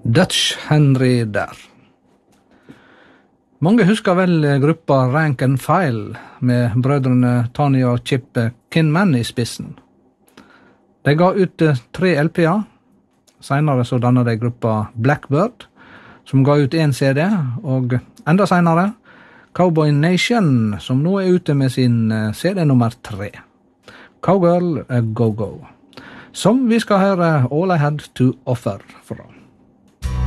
Dutch Henry der. Mange husker vel gruppa Rank and File med brødrene Tony og Chip Kinman i spissen. De ga ut 3 LP-er. Senere så dannet de gruppa Blackbird, som ga ut 1 CD, og enda senere Cowboy Nation, som nå er ute med sin CD nummer 3. Cowgirl Go Go, som vi skal høre All I Had to Offer fra.